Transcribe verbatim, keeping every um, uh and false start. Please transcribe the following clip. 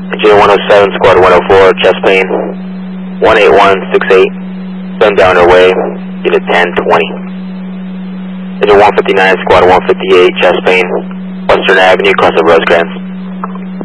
Engine one oh seven, squad one oh four, chest pain, one eight one six eight, sun down our way, unit ten twenty. Engine one fifty-nine, squad one fifty-eight, chest pain, Western Avenue, cross of Rosecrans.